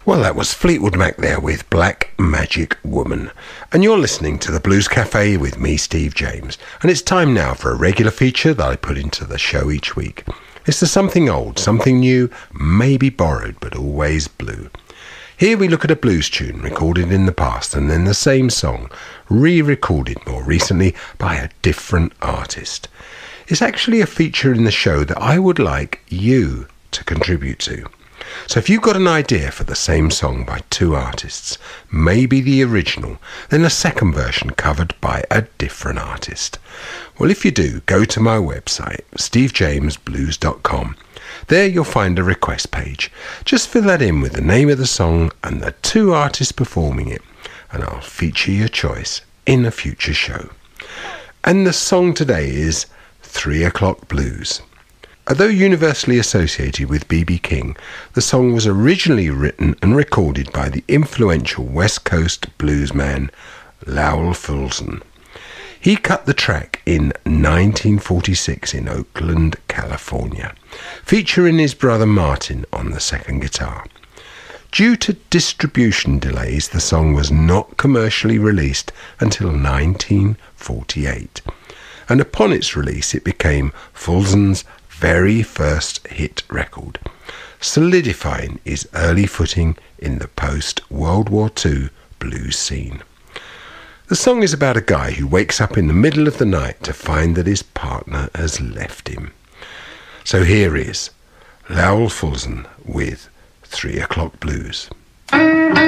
Well, that was Fleetwood Mac there with Black Magic Woman. And you're listening to the Blues Cafe with me, Steve James. And it's time now for a regular feature that I put into the show each week. It's the something old, something new, maybe borrowed, but always blue. Here we look at a blues tune recorded in the past and then the same song, re-recorded more recently by a different artist. It's actually a feature in the show that I would like you to contribute to. So if you've got an idea for the same song by two artists, maybe the original, then a second version covered by a different artist. Well, if you do, go to my website, stevejamesblues.com. There you'll find a request page. Just fill that in with the name of the song and the two artists performing it, and I'll feature your choice in a future show. And the song today is 3 O'Clock Blues. Although universally associated with B.B. King, the song was originally written and recorded by the influential West Coast bluesman Lowell Fulson. He cut the track in 1946 in Oakland, California, featuring his brother Martin on the second guitar. Due to distribution delays, the song was not commercially released until 1948, and upon its release it became Fulson's very first hit record, solidifying his early footing in the post-World War II blues scene. The song is about a guy who wakes up in the middle of the night to find that his partner has left him. So here is Lowell Fulson with 3 O'Clock Blues.